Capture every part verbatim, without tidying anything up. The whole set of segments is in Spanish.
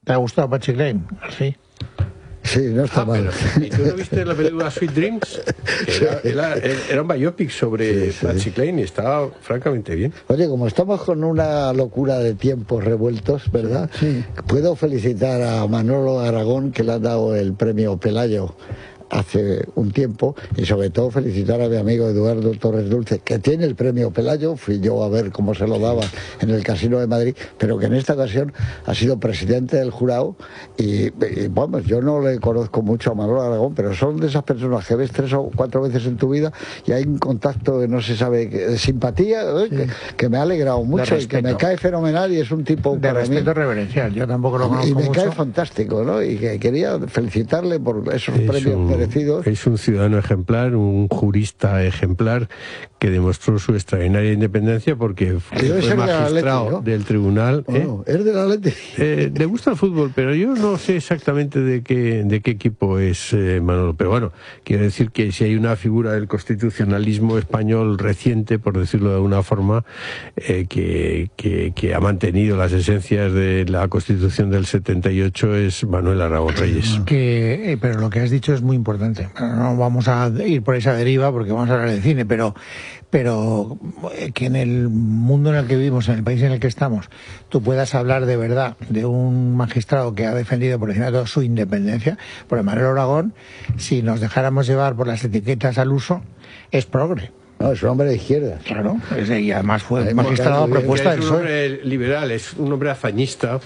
¿Te ha gustado Patsy Cline? Sí. Sí, no está ah, mal. Pero, ¿y tú no viste la película Sweet Dreams? Era, era, era un biopic sobre sí, sí. Patsy Cline y estaba francamente bien. Oye, como estamos con una locura de tiempos revueltos, ¿verdad? Sí. Puedo felicitar a Manolo Aragón, que le ha dado el premio Pelayo hace un tiempo, y sobre todo felicitar a mi amigo Eduardo Torres Dulce, que tiene el premio Pelayo. Fui yo a ver cómo se lo daba en el Casino de Madrid, pero que en esta ocasión ha sido presidente del jurado y, y vamos, yo no le conozco mucho a Manolo Aragón, pero son de esas personas que ves tres o cuatro veces en tu vida y hay un contacto que no se sabe, de simpatía, ¿eh? sí. que, que me ha alegrado mucho y que me cae fenomenal, y es un tipo de respeto mí, reverencial. Yo tampoco lo conozco y me mucho. cae fantástico, ¿no? Y que quería felicitarle por esos es premios un, merecidos. Es un ciudadano ejemplar, un jurista ejemplar que demostró su extraordinaria independencia porque fue, fue magistrado de ¿no? del tribunal. Oh, ¿eh? ¿Es del Atleti? Eh, le gusta el fútbol, pero yo no sé exactamente de qué, de qué equipo es eh, Manolo. Pero bueno, quiero decir que si hay una figura del constitucionalismo español reciente, por decirlo de alguna forma, eh, que, que, que ha mantenido las esencias de la Constitución del setenta y ocho, es Manuel Aragón Reyes. Que, eh, pero lo que has dicho es muy importante. No vamos a ir por esa deriva porque vamos a hablar de cine, pero pero que en el mundo en el que vivimos, en el país en el que estamos, tú puedas hablar de verdad de un magistrado que ha defendido por encima de todo su independencia. Por Manuel Aragón, si nos dejáramos llevar por las etiquetas al uso, es progre. No, es un hombre de izquierda. Claro, y además fue magistrado a propuesta del P S O E. Es un hombre liberal, es un hombre hazañista,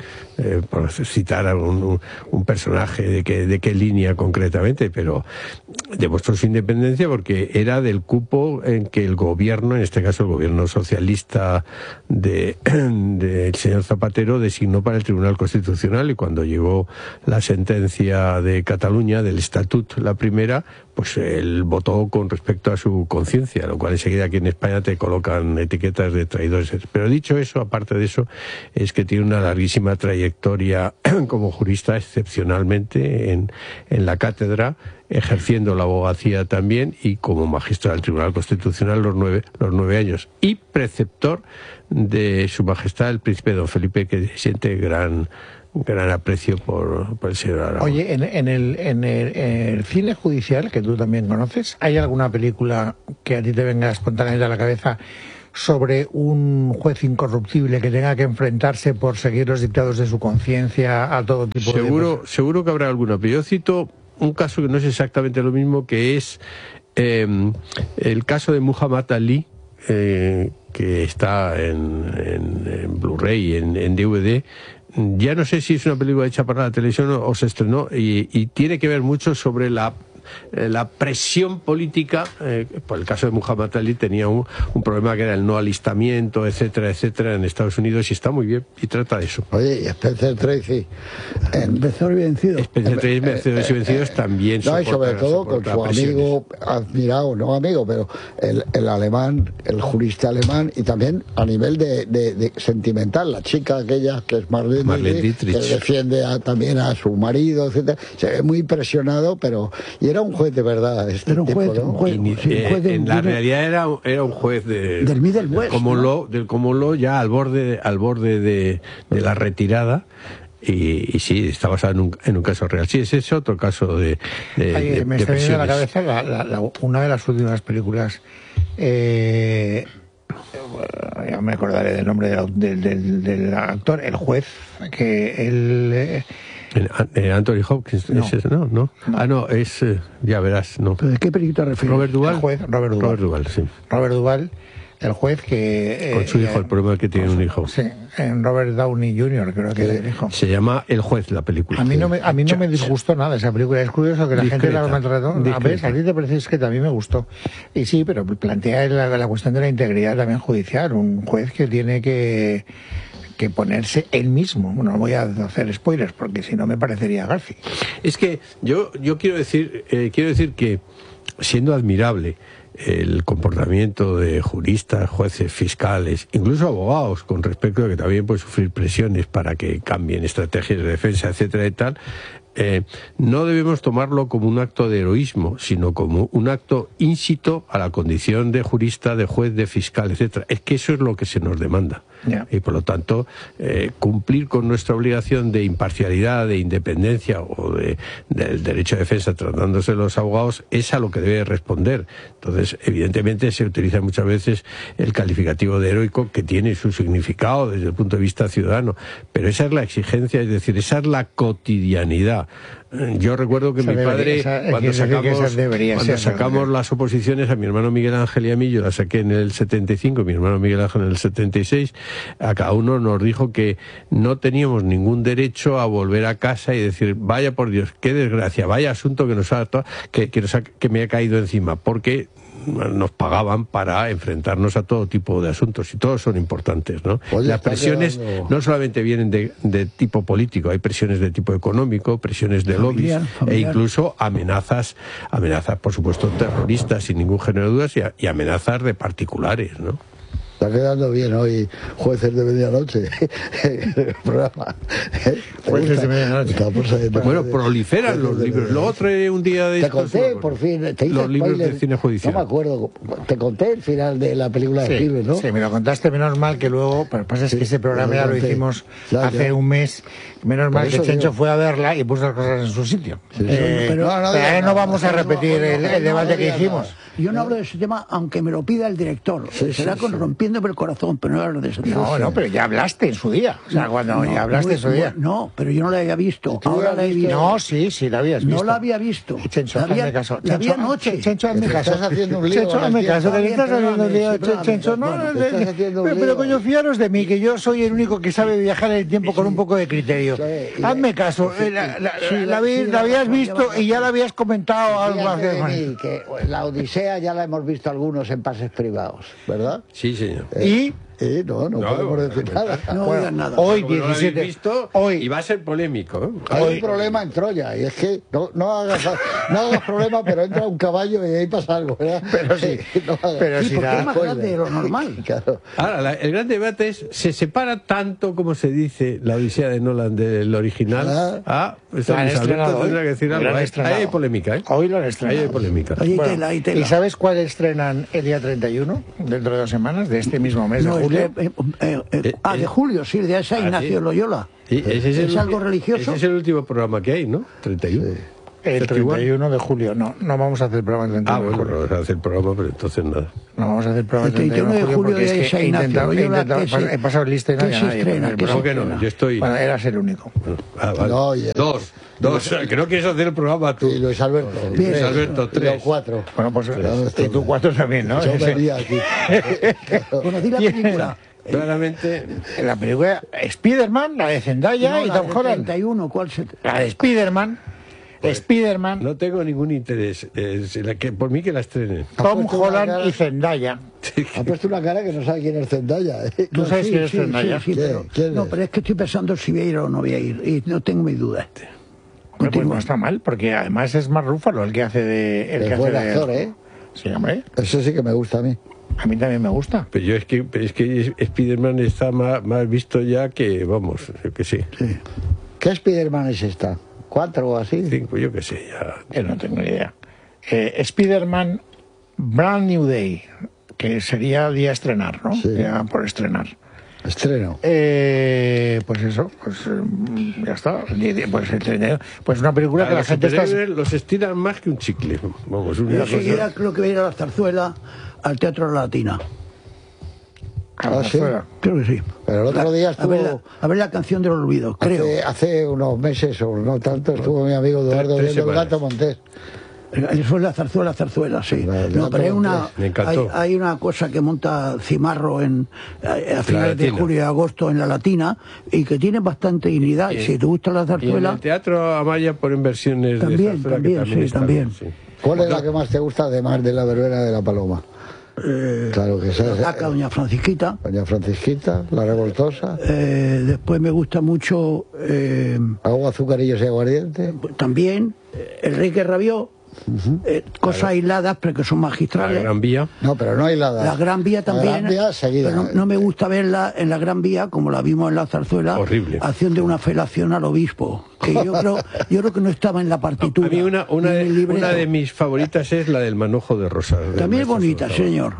eh, por citar a un, un, un personaje de qué, de qué línea concretamente, pero demostró su independencia porque era del cupo en que el gobierno, en este caso el gobierno socialista del de, de señor Zapatero, designó para el Tribunal Constitucional, y cuando llegó la sentencia de Cataluña, del Estatut, la primera, pues él votó con respecto a su conciencia, lo cual enseguida aquí en España te colocan etiquetas de traidores. Pero dicho eso, aparte de eso, es que tiene una larguísima trayectoria como jurista, excepcionalmente en, en la cátedra, ejerciendo la abogacía también, y como magistrado del Tribunal Constitucional los nueve, los nueve años, y preceptor de Su Majestad el Príncipe Don Felipe, que siente gran gran aprecio por, por el señor Aragón. Oye, en, en, el, en, el, en el cine judicial, que tú también conoces, ¿hay alguna película que a ti te venga espontáneamente a la cabeza sobre un juez incorruptible que tenga que enfrentarse por seguir los dictados de su conciencia a todo tipo seguro, de cosas? Seguro que habrá alguna, pero yo cito un caso que no es exactamente lo mismo, que es eh, el caso de Muhammad Ali, eh, que está en, en, en Blu-ray, en, en D V D. Ya no sé si es una película hecha para la televisión o, o se estrenó, y, y tiene que ver mucho sobre la eh, la presión política. Eh, por el caso de Muhammad Ali tenía un, un problema que era el no alistamiento, etcétera, etcétera, en Estados Unidos, y está muy bien, y trata de eso. Oye, y Spencer Tracy, en Vencedores y Vencidos. Spencer Tracy, Vencedores y Vencidos también. No, y sobre todo con su amigo admirado, no amigo, pero el, el alemán, el jurista alemán, y también a nivel de, de, de sentimental, la chica aquella que es Marlene, Marlene Dietrich, que defiende a, también a su marido, etcétera. Se ve muy impresionado, pero y era un juez de verdad. Este era un tipo, juez, ¿no? un juez, y, sí, eh, un juez de, en la de, realidad era, era un juez de, del Middle West, como ¿no? lo, del como lo ya al borde al borde de, de la retirada. Y, y sí, está basado en un, en un caso real. Sí, ese es otro caso de, de, Ay, de me de está viniendo a la presiones. cabeza la, la, la, una de las últimas películas. Eh, bueno, ya me acordaré del nombre del, del, del, del actor, el juez, que él. Eh, Eh, Anthony Hopkins, No. ¿es ese? No, no, No. Ah, no, es, eh, ya verás, no. ¿Pero de qué película te refieres? Robert Duvall. el juez, Robert Duvall. Robert Duvall, sí. Robert Duvall, el juez que. Con su eh, hijo, el problema es que tiene con un su- hijo. Sí, en Robert Downey junior, creo que es el hijo. Se llama El Juez, la película. A mí no me, a mí no me disgustó nada esa película. Es curioso que la gente la Discreta, maltrató. A discreta. ver, a ti te parece que también me gustó. Y sí, pero plantea la, la cuestión de la integridad también judicial. Un juez que tiene que, que ponerse él mismo. Bueno, no voy a hacer spoilers porque si no me parecería Garci. Es que yo, yo quiero decir, eh, quiero decir que, siendo admirable el comportamiento de juristas, jueces, fiscales, incluso abogados, con respecto a que también pueden sufrir presiones para que cambien estrategias de defensa, etcétera y tal, eh, no debemos tomarlo como un acto de heroísmo, sino como un acto íncito a la condición de jurista, de juez, de fiscal, etcétera. Es que eso es lo que se nos demanda. Yeah. Y por lo tanto, eh, cumplir con nuestra obligación de imparcialidad, de independencia o de, del derecho de defensa tratándose de los abogados es a lo que debe responder. Entonces, evidentemente se utiliza muchas veces el calificativo de heroico, que tiene su significado desde el punto de vista ciudadano, pero esa es la exigencia, es decir, esa es la cotidianidad. Yo recuerdo que esa mi debería, padre, esa, cuando sacamos, cuando sacamos las oposiciones a mi hermano Miguel Ángel y a mí, yo las saqué en el setenta y cinco, mi hermano Miguel Ángel en el setenta y seis, a cada uno nos dijo que no teníamos ningún derecho a volver a casa y decir, vaya por Dios, qué desgracia, vaya asunto que, nos ha, que, que, nos ha, que me ha caído encima, porque nos pagaban para enfrentarnos a todo tipo de asuntos y todos son importantes, ¿no? Oye, las presiones quedando... no solamente vienen de, de tipo político, hay presiones de tipo económico, presiones de lobbies e incluso amenazas, amenazas por supuesto terroristas sin ningún género de dudas y, y amenazas de particulares, ¿no? Está quedando bien hoy, Jueces de Medianoche, el programa. Jueces de Medianoche. Bueno, proliferan los libros. Luego trae un día de Te conté, por fin, te hice los libros de cine judicial. No me acuerdo, te conté el final de la película de sí, Spielberg, ¿no? Sí, me lo contaste, menos mal que luego, pero pasa es que sí, ese programa ya lo hicimos claro, hace ya. un mes, menos mal que Chencho digo. fue a verla y puso las cosas en su sitio. Sí, eh, pero no, no, pero ahora no vamos a repetir no, el, el debate no, que hicimos. Yo no hablo de ese tema, aunque me lo pida el director. Sí, Será sí, con sí. rompiendo el corazón, pero no hablo de ese tema. No, no, pero ya hablaste en su día. O sea, cuando no, ya hablaste muy, en su día. No, pero yo no la había visto. Ahora la he visto. No, sí, sí, la habías visto. No la había visto. Chencho, hazme caso. La vi anoche. Chencho, hazme caso. Estás haciendo un lío. Chencho, hazme caso. Que le estás haciendo un lío. Chencho, no. Pero coño, fiaros de mí, que yo soy el único que sabe viajar en el tiempo con un poco de criterio. Hazme caso. La habías visto y ya la habías comentado algo hace. Que la Odisea ya la hemos visto algunos en pases privados, ¿verdad? Sí, señor. Eh, ¿Y? Eh, no, no, no podemos no, decir nada. No bueno, digan nada. Hoy diecisiete. No visto, hoy y va a ser polémico. ¿eh? Hay hoy, un problema en Troya y es que no, no hagas no hagas problema, pero entra un caballo y ahí pasa algo, ¿verdad? Pero sí. no pero sí, si porque es más grande de lo normal. Claro. Ahora, la, el gran debate es, ¿se separa tanto, como se dice, la Odisea de Nolan del original? Ah, pues Alberto tendrá que decir algo. Ahí hay polémica, ¿eh? Hoy lo han estrenado. Ahí hay polémica. Oye, bueno, tela, tela. ¿y sabes cuál estrenan el día treinta y uno? Dentro de dos semanas, de este mismo mes no, de julio. Eh, eh, Eh, eh, ah, de julio, sí, de esa Ignacio ¿sí? Loyola. Sí, ese es, ¿Es el, algo religioso? Ese es el último programa que hay, ¿no? treinta y uno. Sí. El treinta y uno de julio, no, no vamos a hacer el programa el treinta y uno ah, bueno, de julio. No vamos a hacer el programa, pero entonces nada. No vamos a hacer el programa el treinta y uno de julio, julio porque es que he intentado, he, intentado, se, he pasado lista y no había nadie. Estrena, ¿Cómo que no? Yo estoy... Bueno, eras el único. Ah, vale. No, yeah. Dos. Dos. Luis, que no quieres hacer el programa tú. Sí, Luis Alberto. Luis tres. Alberto, tres. Yo, cuatro. Bueno, pues y tú cuatro también, ¿no? Yo venía aquí. Bueno, di la película. Claramente. La película Spider-Man, la de Zendaya no, y Tom Holland. treinta y uno, ¿cuál se... La de Spider-Man. Pues, Spider-Man. No tengo ningún interés. Es la que, por mí que la estrenen. Tom Holland y Zendaya. Ha puesto una cara que no sabe quién es Zendaya. ¿eh? ¿Tú sabes sí, quién es sí, Zendaya? Sí, sí, pero, ¿Quién no, es? pero es que estoy pensando si voy a ir o no voy a ir. Y no tengo mis dudas. Bueno, pues no está mal, porque además es Mark Ruffalo el que hace de... El es que buen hace actor, de... ¿eh? Sí, hombre. Eso sí que me gusta a mí. A mí también me gusta. Pero yo es que, es que Spider-Man está más, más visto ya que, vamos, yo que sé. Sí. ¿Qué Spider-Man es esta? ¿Cuatro o así? Cinco, yo que sé, ya. Yo no tengo ni idea. Eh, Spider-Man Brand New Day, que sería día a estrenar, ¿no? Sí. Ya por estrenar. Estreno. Eh, pues eso, pues eh, ya está. Pues, pues una película a que la gente está... Los estiran más que un chicle. Vamos, una Yo cosa... seguida creo que voy a ir a la Zarzuela, al Teatro de la Latina. Ah, ¿sí? Creo que sí. Pero el otro la, día estuvo... A ver, la, a ver la canción del olvido, creo. Hace, hace unos meses o no tanto estuvo mi amigo Eduardo viendo El Gato Montés. Eso es la zarzuela, zarzuela, sí. La, no, pero hay una, hay, hay una cosa que monta Cimarro en, a, a finales de julio y agosto en la Latina y que tiene bastante dignidad. Y, si te gusta la zarzuela... Y en el Teatro Amaya ponen versiones también, de zarzuela también, que también sí, también. Sí. ¿Cuál es la que más te gusta además de La Verbena de la Paloma? Eh, claro que esa la Daca, Doña Francisquita. Doña Francisquita, La Revoltosa. Eh, después me gusta mucho... Eh, Agua, azucarillos y aguardiente. También, Enrique Rabió. Uh-huh. eh, cosas claro. aisladas pero que son magistrales. La Gran Vía. No, pero no aisladas. La Gran Vía también. La Gran Vía seguida. Pero no, no me gusta verla en la Gran Vía como la vimos en la zarzuela. Horrible. Haciendo una felación al obispo. que yo creo, yo creo que no estaba en la partitura. A mí una, una, de, una de mis favoritas es la del Manojo de Rosas. También es bonita, señor.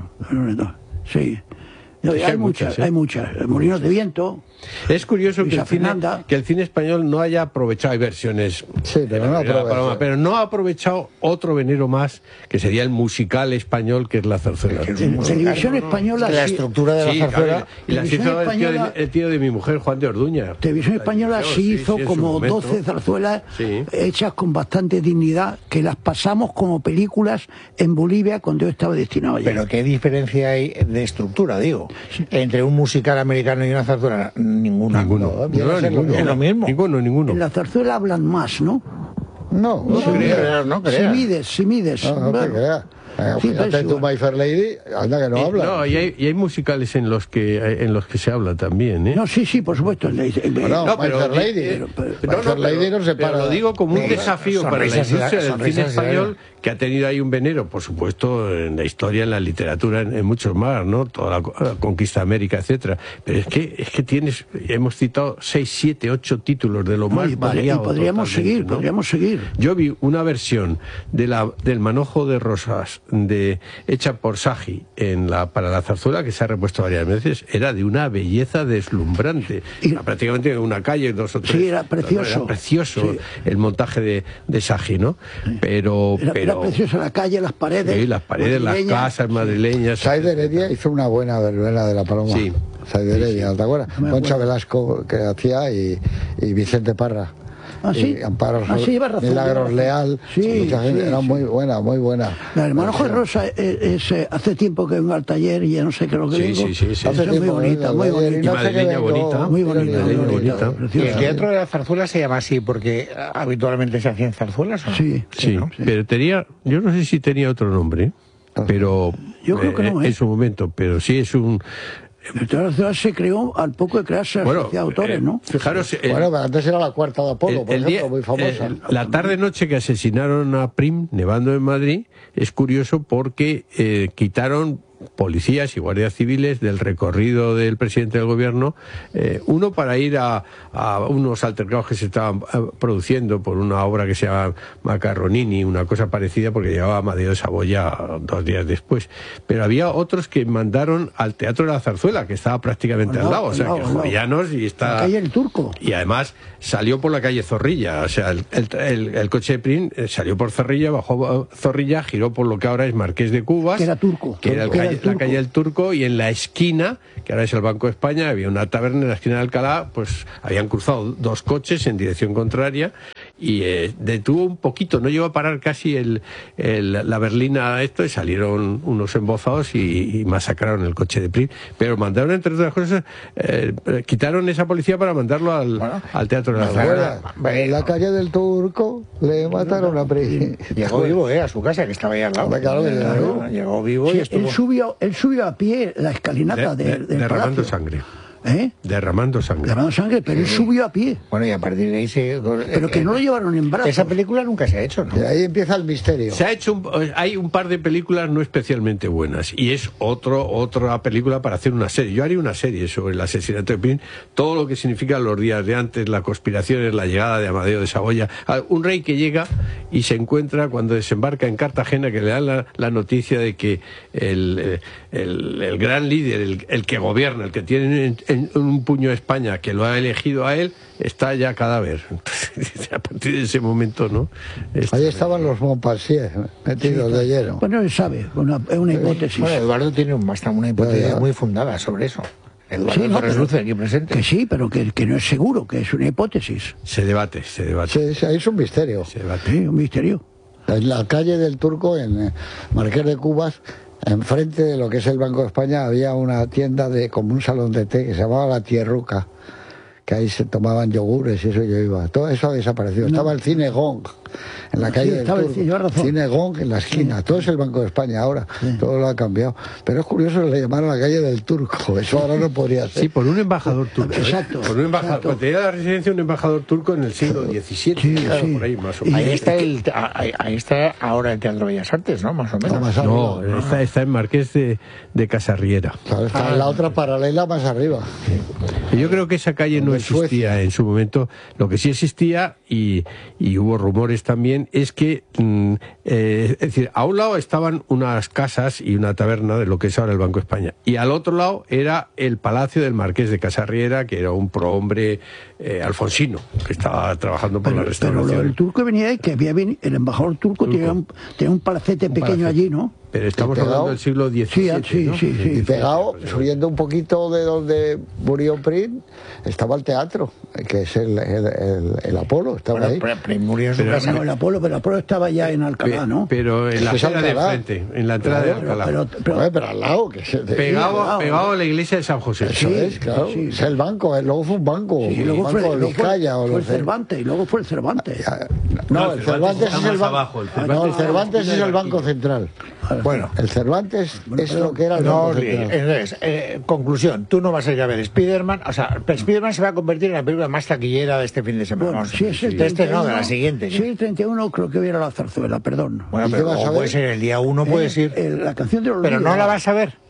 Sí. No, hay, hay muchas, ¿eh? hay muchas. Molinos de Viento. Es curioso que el, cine, que el cine español no haya aprovechado, hay versiones, sí, pero, no Paloma, pero no ha aprovechado otro veneno más, que sería el musical español, que es la zarzuela. En televisión española... La estructura de la sí, zarzuela... Y la hizo el tío, de, el tío de mi mujer, Juan de Orduña. Televisión española sí hizo sí, como doce zarzuelas sí. hechas con bastante dignidad, que las pasamos como películas en Bolivia cuando yo estaba destinado allá. Pero ¿qué diferencia hay de estructura, digo, sí. entre un musical americano y una zarzuela? Ninguna. Ninguno. No, no, ninguno. Es lo mismo. Ninguno, ninguno. En la zarzuela hablan más, ¿no? No, no, no creas, no creas. Si mides, si mides. No, no bueno. te creas. Eh, sí, fíjate tu My Fair Lady, anda que no y, habla. No, y hay, y hay musicales en los que en los que se habla también, ¿eh? No, sí, sí, por supuesto. No, no, no My Fair Lady. Pero, pero, pero, My Fair Lady no, no se para. Lo digo como un desafío para la industria del cine español, que ha tenido ahí un veneno, por supuesto, en la historia, en la literatura, en, en muchos más, ¿no? Toda la, la conquista de América, etcétera. Pero es que es que tienes, hemos citado seis, siete, ocho títulos de lo más Ay, variado. Y podríamos seguir, ¿no? podríamos seguir. Yo vi una versión de la del Manojo de Rosas de hecha por Sagi en la, para la zarzuela, que se ha repuesto varias veces, era de una belleza deslumbrante. Y, era prácticamente una calle, dos o tres. Sí, era precioso. Era precioso sí. el montaje de, de Sagi, ¿no? Sí. Pero, era, pero... Era precioso la calle, las paredes. Sí, las paredes, las casas madrileñas. Said Heredia hizo una buena verbena de la Paloma. Sí. Said Heredia, sí, sí. ¿te acuerdas? Concha Velasco, que hacía, y, y Vicente Parra. ¿Ah, sí? Y Amparo ah, sí, razón, Milagros Leal, sí, mucha gente, sí, era sí. muy buena, muy buena. La del Manojo de Rosa es, es, es, hace tiempo que vengo al taller y ya no sé qué es lo que sí, vengo. Sí, sí, sí. Hace es muy bonita, muy bonita. Y madrileña bonita. Muy bonita, muy bonita. bonita. ¿Y el teatro de la zarzuela se llama así porque habitualmente se hacían zarzuelas? ¿O no? Sí, sí, sí, ¿no? sí. Pero tenía, yo no sé si tenía otro nombre, pero yo creo que no, eh, ¿eh? en su momento, pero sí es un... El teatro de la ciudad se creó al poco de crearse bueno, de autores, ¿no? Eh, fijaros... El, bueno, pero antes era la Cuarta de Apolo, el, por el ejemplo, día, muy famosa. El, la tarde-noche que asesinaron a Prim, nevando en Madrid, es curioso porque eh, quitaron policías y guardias civiles del recorrido del presidente del gobierno, eh, uno para ir a, a unos altercados que se estaban uh, produciendo por una obra que se llama Macarronini, una cosa parecida, porque llegaba Amadeo de Saboya dos días después, pero había otros que mandaron al Teatro de la Zarzuela, que estaba prácticamente al lado, o sea, que Jovellanos y está... La calle El Turco. Y además salió por la calle Zorrilla, o sea, el, el, el, el coche de Prim salió por Zorrilla, bajó Zorrilla, giró por lo que ahora es Marqués de Cubas, que era Turco, que era el calle, la calle El Turco, y en la esquina, que ahora es el Banco de España, había una taberna en la esquina de Alcalá, pues habían cruzado dos coches en dirección contraria y eh, detuvo un poquito, no llegó a parar casi el, el, la berlina esto, y salieron unos embozados y, y masacraron el coche de Prim, pero mandaron, entre otras cosas, eh, quitaron esa policía para mandarlo al, bueno, al Teatro de la Zarzuela. En la calle del Turco le mataron a Prim. Llegó vivo, eh, a su casa, que estaba ahí al lado. Claro, claro, llegó vivo sí, y estuvo... Él subió, él subió a pie la escalinata de, de, de, del derramando palacio. sangre. ¿Eh? Derramando sangre. Derramando sangre, pero él subió a pie. Bueno, y a partir de ahí se... Pero que no lo llevaron en brazos. Esa película nunca se ha hecho, ¿no? De ahí empieza el misterio. Se ha hecho un, hay un par de películas no especialmente buenas, y es otro otra película para hacer una serie. Yo haría una serie sobre el asesinato de Prim, todo lo que significa los días de antes, la conspiración, la llegada de Amadeo de Saboya, un rey que llega y se encuentra cuando desembarca en Cartagena, que le dan la, la noticia de que el, el, el gran líder, el, el que gobierna, el que tiene en, en un puño España, que lo ha elegido a él, está ya cadáver. A partir de ese momento, ¿no? Está... Ahí estaban los Montpensier metidos sí, de lleno. Bueno, él sabe, una, es una hipótesis. Bueno, Eduardo tiene una hipótesis bueno, muy fundada sobre eso. Eduardo sí, no, Reluce aquí presente. Que sí, pero que, que no es seguro, que es una hipótesis. Se debate, se debate. Sí, sí, es un misterio. Se debate. Sí, un misterio. En la calle del Turco, en eh, Marqués de Cubas, enfrente de lo que es el Banco de España, había una tienda de como un salón de té que se llamaba La Tierruca, que ahí se tomaban yogures y eso yo iba. Todo eso ha desaparecido. No. Estaba el cine Gong, en la calle sí, del Turco. Sí, Cine Gong en la esquina, sí. Todo es el Banco de España ahora, sí. Todo lo ha cambiado. Pero es curioso que le llamaron la calle del Turco, eso ahora no podría ser. Sí, por un embajador turco. Exacto. Por un embajador, exacto. tenía la residencia un embajador turco en el siglo diecisiete, sí, claro, sí. por ahí más o menos. Ahí está, el, ahí, ahí está ahora el Teatro Bellas Artes, ¿no? Más o menos. No, más no arriba, está, está en Marqués de, de Casarriera. Claro, está ah, en la otra paralela más arriba. Sí. Yo creo que esa calle no existía Suecia. En su momento. Lo que sí existía, y, y hubo rumores también, es que, mm, eh, es decir, a un lado estaban unas casas y una taberna de lo que es ahora el Banco de España, y al otro lado era el Palacio del Marqués de Casarriera, que era un prohombre eh, alfonsino, que estaba trabajando por pero, la restauración. Pero el turco venía y que había venido, el embajador turco, turco. Tenía, un, tenía un palacete un pequeño palacete. Allí, ¿no? Pero estamos hablando del siglo diecisiete, sí, ¿no? sí, sí, y pegado, subiendo un poquito de donde murió Prim, estaba el teatro, que es el, el, el, el Apolo, estaba bueno, ahí. Prim murió en su pero, casa. No, el Apolo, pero el Apolo estaba ya en Alcalá, ¿no? Pero en la acera de frente, en la entrada claro, de Alcalá. Pero, pero, pero, pero al lado, que se de, pegado, pegado, pegado a la iglesia de San José. Eso sí, es, claro. Sí. Es el banco, luego fue un banco. Sí, y luego banco fue, de Vizcaya. Fue, o fue el Cervantes, y luego fue el Cervantes. No, no, el Cervantes, Cervantes es el banco. No, el Cervantes es el Banco Central. Bueno, el Cervantes bueno, es lo que era el no, Banco Central. Entonces, eh, conclusión, tú no vas a ir a ver Spiderman, o sea, Spiderman se va a convertir en la película más taquillera de este fin de semana. Bueno, sí, es el de este no, de la siguiente. Sí, el treinta y uno creo que voy a ir a la Zarzuela, perdón. Bueno, pero o puede ser el día uno, puedes ir. Eh, la canción de los Pero no la vas a ver.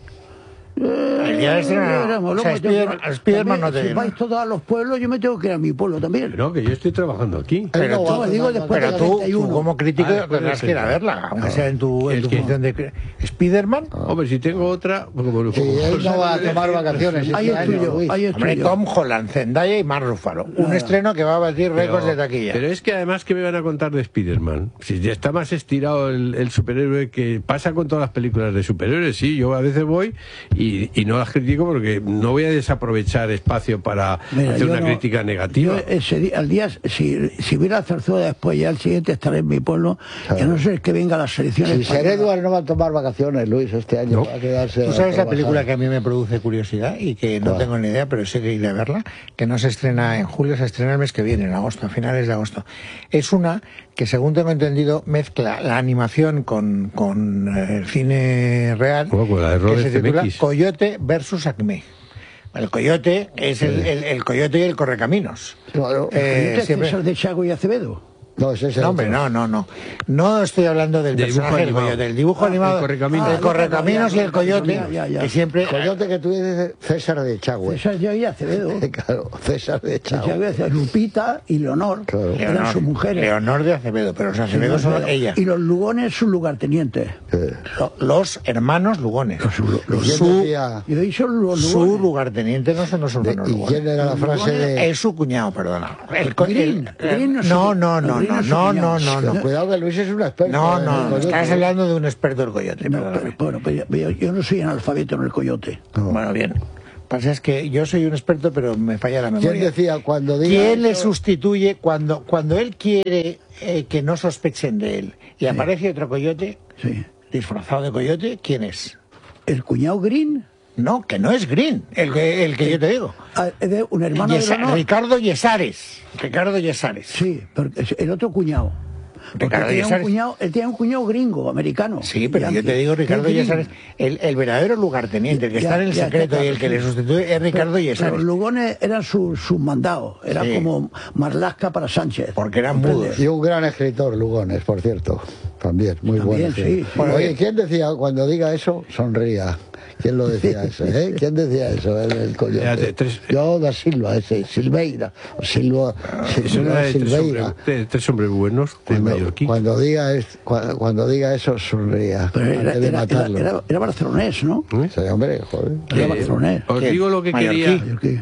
Eh, el día de estreno no. O sea, Spiderman, Spiderman no te si vais todos a los pueblos, yo me tengo que ir a mi pueblo también. No, que yo estoy trabajando aquí. Pero, no, tú, digo después pero tú, tú como crítico ah, tendrás que ir a verla, aunque sea en tu, en tu función de Spiderman. Ah. Hombre, si tengo otra... Como, sí, él no va a tomar vacaciones. Ahí estoy yo, ahí Hombre, Tom Holland, Zendaya y Mark Ruffalo. Un ah. estreno que va a batir récords de taquilla. Pero es que además, ¿qué me van a contar de Spiderman? Si ya está más estirado el, el superhéroe, que pasa con todas las películas de superhéroes. Sí, yo a veces voy y, y no las critico porque no voy a desaprovechar espacio para Mira, hacer una no, crítica negativa. Yo ese día, al día, si, si hubiera la Zarzuela después, ya al siguiente estaré en mi pueblo, claro. Que no sé que venga las selecciones. Si Ser Eduard no va a tomar vacaciones, Luis, este año no. va a quedarse. ¿Tú sabes la película que a mí me produce curiosidad y que no tengo ni idea, pero sé que iré a verla? Que no se estrena en julio, se estrena el mes que viene, en agosto, a finales de agosto. Es una que, según tengo entendido, mezcla la animación con, con el cine real, oh, con la de que se titula X. Coyote versus Acme. El coyote es el, el, el coyote y el correcaminos. Claro, el eh, coyote siempre... es el de Chago y Acevedo. No, es ese no, hombre, no, no, no. No estoy hablando del, del personaje del coyote, del dibujo ah, animado. El correcaminos, ah, el correcaminos y el coyote. Ya, ya, ya. Que siempre... El coyote que tú dices César de Chagüe. César y Acevedo. Claro, César de Chagüe. Lupita y Leonor, claro. Eran Leonor, sus mujeres. Leonor de Acevedo, pero los Acevedo sí, son ellas. Y los Lugones, sus lugartenientes. Eh. Los hermanos Lugones. Los, los, su, decía, y de ahí son los su lugarteniente no son los hermanos de, ¿Y Lugones. quién era la frase de...? Es su cuñado, perdona. El, Green, el, Green no, no, no, no, no, no, no, no, no. Cuidado que Luis es un experto. No, no, estás hablando de un experto del coyote. No, pero, bueno, pero yo, yo no soy analfabeto en el coyote. No. Bueno, bien. Pasa es que yo soy un experto, pero me falla la memoria. ¿Quién decía cuando diga ¿Quién eso? le sustituye cuando cuando él quiere eh, que no sospechen de él y sí. aparece otro coyote sí. disfrazado de coyote? ¿Quién es? ¿El cuñado Green? No, que no es Green, el que, el que yo te digo. De un hermano Yesa, de Leonor. Ricardo Yesares. Ricardo Yesares. Sí, porque el otro cuñado. Porque tenía un cuñado, él tenía un cuñado gringo, americano. Sí, pero yo te digo, Ricardo Yesares, el, el verdadero lugarteniente, el que ya, está en el ya, secreto ya, y el que sí. le sustituye es Ricardo Yesares. Pero los Lugones eran sus su mandados, era sí. como Marlaska para Sánchez. Porque eran mudos. Y un gran escritor, Lugones, por cierto, también, muy también, bueno. Sí. Sí. Bueno, oye, ¿quién decía cuando diga eso, sonría? ¿Quién lo decía eso? ¿Eh? ¿Quién decía eso? El, el coyote. Tres... Yo da Silva, ese, Silveira. Silva, ah, Silva de Silveira. Tres hombres, tres hombres buenos de cuando, Mallorquín. Cuando diga, es, cuando, cuando diga eso, sonría. Pero era, de era, matarlo. Era, era, era barcelonés, ¿no? ¿Eh? Sí, hombre, joder. Era barcelonés. Os digo lo que Mallorquí. quería. Mallorquí.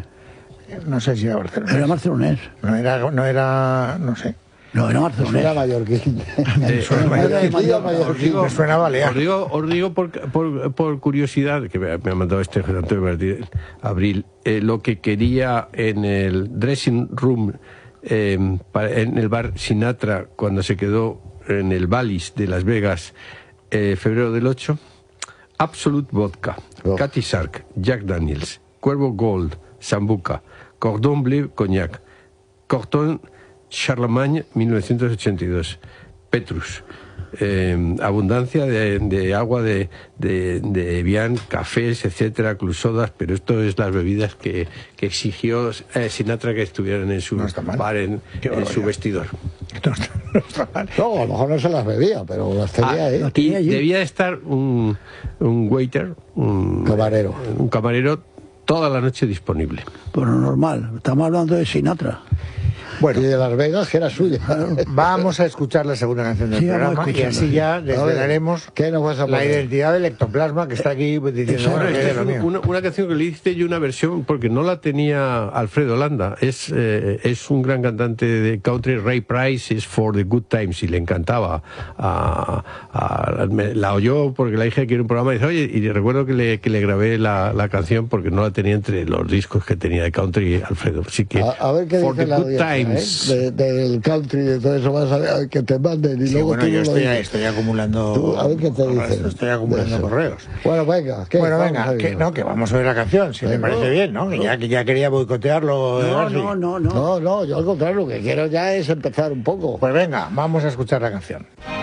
No sé si era barcelonés. Era barcelonés. No era, no era, no sé. No, era barcelonés. Era mallorquín. Eh, me suena balear. Os digo, os digo por, por, por curiosidad, que me, me ha mandado este Antonio Martínez Abril, eh, lo que quería en el dressing room, eh, para, en el bar Sinatra, cuando se quedó en el Ballis de Las Vegas, eh, febrero del ocho, Absolute Vodka, oh. Cathy Sark, Jack Daniels, Cuervo Gold, Sambuca, Cordon Bleu Cognac, Corton Charlemagne, mil novecientos ochenta y dos. Petrus. Eh, abundancia de, de agua de, de, de Evian, cafés, etcétera, clusodas, pero esto es las bebidas que, que exigió eh, Sinatra que estuvieran en su no bar, en, en su vestidor. No, está, no, está mal. No, a lo mejor no se las bebía, pero las tenía ahí. Ah, y debía estar un, un waiter, un camarero, un camarero toda la noche disponible. Bueno, normal, estamos hablando de Sinatra. Bueno, y de Las Vegas, que era suya. Vamos a escuchar la segunda canción del sí, programa y así ya desvelaremos ¿Qué nos vas a la identidad del ectoplasma que está aquí diciendo. Bueno, que es es lo mío. una, una canción que le hice yo una versión porque no la tenía Alfredo Landa. Es, eh, es un gran cantante de country. Ray Price is for the good times y le encantaba. A, a, me, la oyó porque la dije que era un programa y dice, oye, y recuerdo que le, que le grabé la, la canción porque no la tenía entre los discos que tenía de country Alfredo. Así que a, a ver qué for dice the la good audiencia, times. ¿eh? De, del country, de todo eso, vas a ver que te manden y Sí, luego bueno, tú yo no estoy, lo estoy acumulando. Tú, a ver qué te dicen. Estoy acumulando correos. Bueno, venga. ¿qué? Bueno, Vamos venga, que, no, que vamos a ver la canción, si venga. me parece bien, ¿no? Que ya, que ya quería boicotearlo. No, García. no, no, no. No, no, yo al contrario, lo que quiero ya es empezar un poco. Pues venga, vamos a escuchar la canción.